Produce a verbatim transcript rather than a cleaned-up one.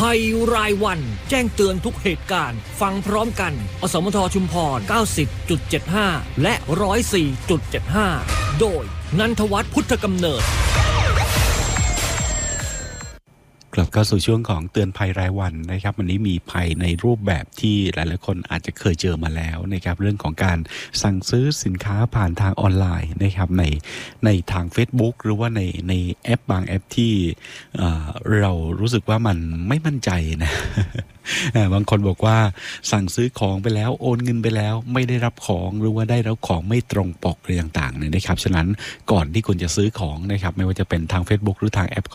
ภัยรายวันแจ้งเตือนทุกเหตุการณ์ฟังพร้อมกันอสมทชุมพร เก้าสิบจุดเจ็ดห้า และ หนึ่งศูนย์สี่จุดเจ็ดห้า โดยนันทวัฒน์พุทธกำเนิดกลับเข้าสู่ช่วงของเตือนภัยรายวันนะครับวันนี้มีภัยในรูปแบบที่หลายๆคนอาจจะเคยเจอมาแล้วนะครับเรื่องของการสั่งซื้อสินค้าผ่านทางออนไลน์นะครับในในทาง Facebook หรือว่าในในแอปบางแอปที่เอ่อเรารู้สึกว่ามันไม่มั่นใจนะบางคนบอกว่าสั่งซื้อของไปแล้วโอนเงินไปแล้วไม่ได้รับของหรือว่าได้รับของไม่ตรงปกอะไรต่างๆเนี่ยนะครับฉะนั้นก่อนที่คุณจะซื้อของนะครับไม่ว่าจะเป็นทาง Facebook หรือทางแอป